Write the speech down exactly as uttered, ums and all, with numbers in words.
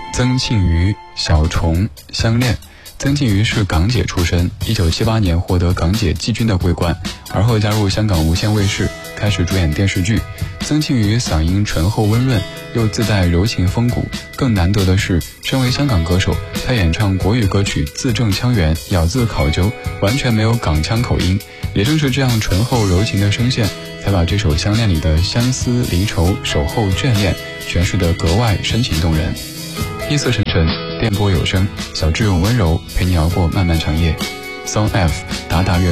曾庆瑜、小虫相恋。曾庆瑜是港姐出身，一九七八年获得港姐季军的桂冠，而后加入香港无线卫视，开始主演电视剧。曾庆瑜嗓音醇厚温润，又自带柔情风骨，更难得的是，身为香港歌手，他演唱国语歌曲字正腔圆，咬字考究，完全没有港腔口音。也正是这样醇厚柔情的声线，才把这首《相恋》里的相思离愁、守候眷恋诠释得格外深情动人。夜色沉沉，电波有声，小智用温柔陪你熬过漫漫长夜。Song F 达达乐